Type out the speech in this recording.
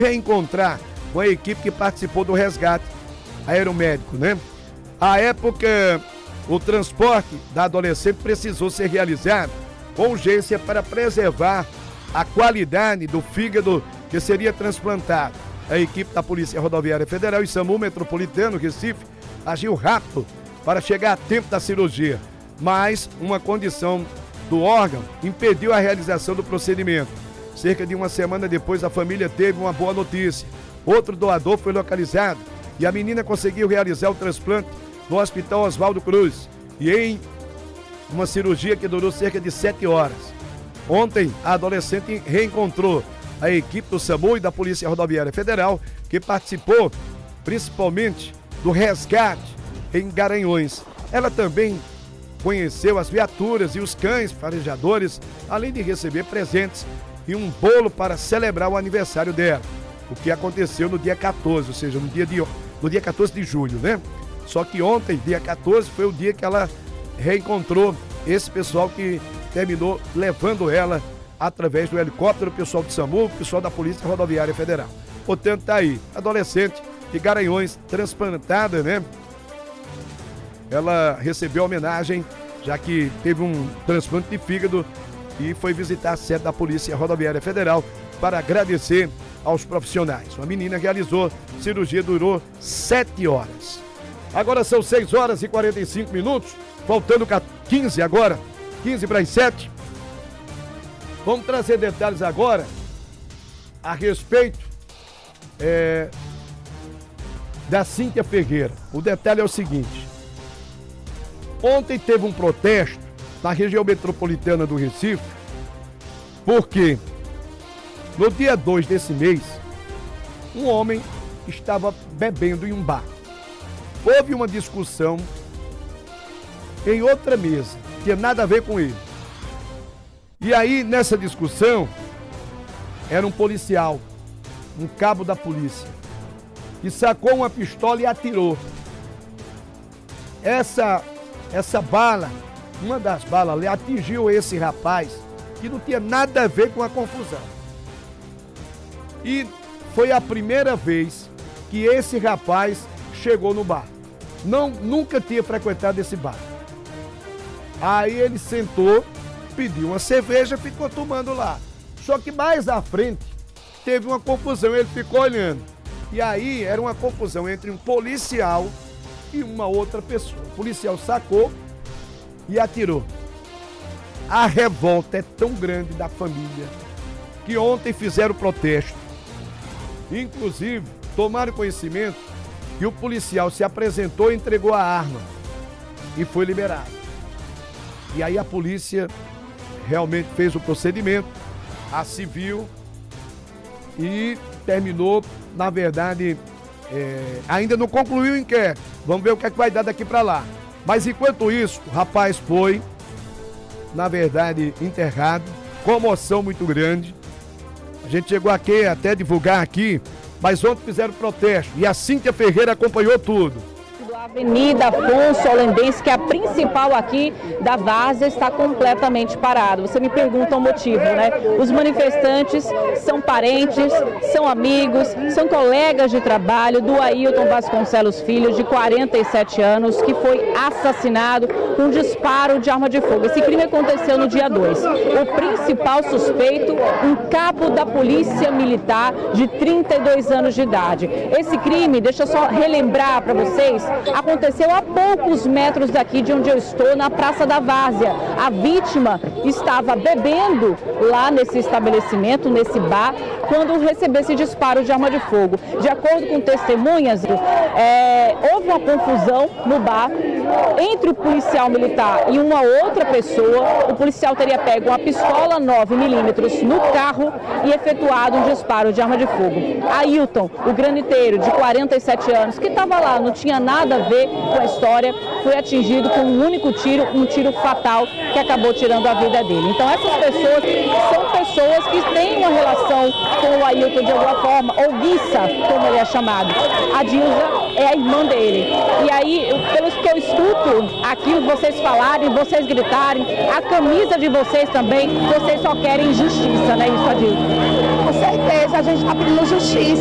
reencontrar com a equipe que participou do resgate aeromédico, né? À época, o transporte da adolescente precisou ser realizado com urgência para preservar a qualidade do fígado que seria transplantado. A equipe da Polícia Rodoviária Federal e SAMU Metropolitano Recife agiu rápido para chegar a tempo da cirurgia, mas uma condição do órgão impediu a realização do procedimento. Cerca de uma semana depois, a família teve uma boa notícia. Outro doador foi localizado e a menina conseguiu realizar o transplante no Hospital Oswaldo Cruz e em uma cirurgia que durou cerca de 7 horas. Ontem, a adolescente reencontrou a equipe do SAMU e da Polícia Rodoviária Federal, que participou principalmente do resgate em Garanhuns. Ela também conheceu as viaturas e os cães farejadores, além de receber presentes e um bolo para celebrar o aniversário dela, o que aconteceu no dia 14, ou seja, no dia 14 de julho, né? Só que ontem, dia 14, foi o dia que ela reencontrou esse pessoal que terminou levando ela através do helicóptero, o pessoal do SAMU, o pessoal da Polícia Rodoviária Federal. Portanto, tá aí, adolescente de Garanhuns, transplantada, né? Ela recebeu homenagem, já que teve um transplante de fígado e foi visitar a sede da Polícia Rodoviária Federal para agradecer aos profissionais. A menina realizou cirurgia, durou 7 horas. Agora são 6 horas e 45 minutos, faltando 15 agora, 15 para as 7. Vamos trazer detalhes agora a respeito da Cíntia Ferreira. O detalhe é o seguinte: ontem teve um protesto na região metropolitana do Recife, porque no dia 2 desse mês, um homem estava bebendo em um bar. Houve uma discussão em outra mesa, que tinha nada a ver com ele. E aí, nessa discussão, era um policial, um cabo da polícia, que sacou uma pistola e atirou. Essa bala, uma das balas ali, atingiu esse rapaz, que não tinha nada a ver com a confusão. E foi a primeira vez que esse rapaz chegou no bar. Nunca tinha frequentado esse bar. Aí ele sentou, pediu uma cerveja, ficou tomando lá. Só que mais à frente teve uma confusão, ele ficou olhando. E aí era uma confusão entre um policial e uma outra pessoa. O policial sacou e atirou. A revolta é tão grande da família que ontem fizeram protesto. Inclusive, tomaram conhecimento que o policial se apresentou e entregou a arma e foi liberado. E aí a polícia realmente fez o procedimento, a civil, e terminou, na verdade, ainda não concluiu o inquérito. Vamos ver o que é que vai dar daqui para lá. Mas enquanto isso, o rapaz foi, na verdade, enterrado, comoção muito grande. A gente chegou aqui até divulgar aqui, mas ontem fizeram protesto e a Cíntia Ferreira acompanhou tudo. A Avenida Afonso Holendense, que é a principal aqui da Várzea, está completamente parado. Você me pergunta o motivo, né? Os manifestantes são parentes, são amigos, são colegas de trabalho do Ailton Vasconcelos Filho, de 47 anos, que foi assassinado com disparo de arma de fogo. Esse crime aconteceu no dia 2. O principal suspeito, um cabo da Polícia Militar de 32 anos de idade. Esse crime, deixa eu só relembrar para vocês, aconteceu a poucos metros daqui de onde eu estou, na Praça da Várzea. A vítima estava bebendo lá nesse estabelecimento, nesse bar, quando recebeu esse disparo de arma de fogo. De acordo com testemunhas, houve uma confusão no bar entre o policial militar e uma outra pessoa. O policial teria pego uma pistola 9mm no carro e efetuado um disparo de arma de fogo. Ailton, o graniteiro de 47 anos, que estava lá, não tinha nada a ver com a história, foi atingido com um único tiro, um tiro fatal que acabou tirando a vida dele. Então essas pessoas são pessoas que têm uma relação com o Ailton de alguma forma, ou Guissa, como ele é chamado. A Dilza é a irmã dele. E aí, pelos que eu escuto aqui, vocês falarem, vocês gritarem, a camisa de vocês também, vocês só querem justiça, né, isso, Adilza? Com certeza, a gente está pedindo justiça.